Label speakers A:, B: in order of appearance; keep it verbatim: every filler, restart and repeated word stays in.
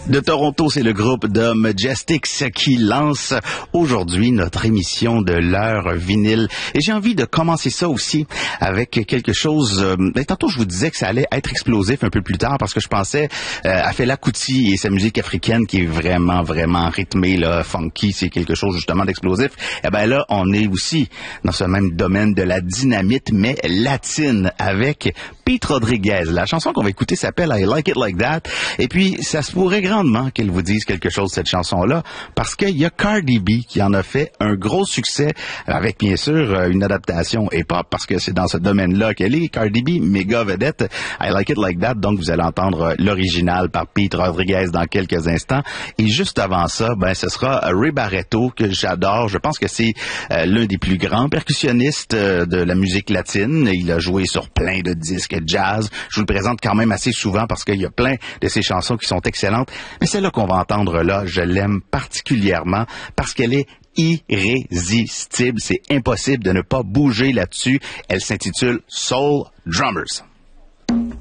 A: De Toronto, c'est le groupe de Majestics qui lance aujourd'hui notre émission de l'heure vinyle. Et j'ai envie de commencer ça aussi avec quelque chose... Euh, ben, tantôt, je vous disais que ça allait être explosif un peu plus tard parce que je pensais euh, à Fela Kuti et sa musique africaine qui est vraiment, vraiment rythmée, là, funky, c'est quelque chose justement d'explosif. Et ben là, on est aussi dans ce même domaine de la dynamite, mais latine, avec Pete Rodriguez. La chanson qu'on va écouter s'appelle I Like It Like That. Et puis, ça se pourrait grandement qu'elle vous dise quelque chose, cette chanson-là, parce qu'il y a Cardi B qui en a fait un gros succès, avec bien sûr une adaptation hip-hop, parce que c'est dans ce domaine-là qu'elle est. Cardi B, méga vedette, I Like It Like That, donc vous allez entendre l'original par Pete Rodriguez dans quelques instants. Et juste avant ça, ben ce sera Ray Barretto, que j'adore. Je pense que c'est euh, l'un des plus grands percussionnistes euh, de la musique latine. Il a joué sur plein de disques jazz. Je vous le présente quand même assez souvent parce qu'il y a plein de ses chansons qui sont excellentes. Mais celle-là qu'on va entendre là, je l'aime particulièrement parce qu'elle est irrésistible. C'est impossible de ne pas bouger là-dessus. Elle s'intitule Soul Drummers.